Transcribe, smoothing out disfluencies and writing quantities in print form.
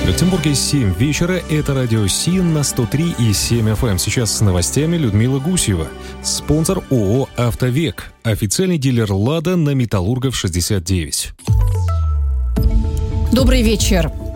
В Петербурге 7 вечера. Это радио СИН на 103,7 FM. Сейчас с новостями Людмила Гусева. Спонсор ООО «Автовек». Официальный дилер «Лада» на Металлургов 69. Добрый вечер.